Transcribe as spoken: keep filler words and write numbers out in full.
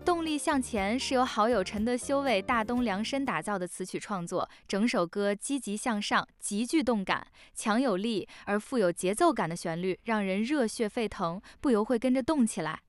动力向前是由好友陈德修为大东量身打造的词曲创作，整首歌积极向上，极具动感，强有力而富有节奏感的旋律，让人热血沸腾，不由会跟着动起来。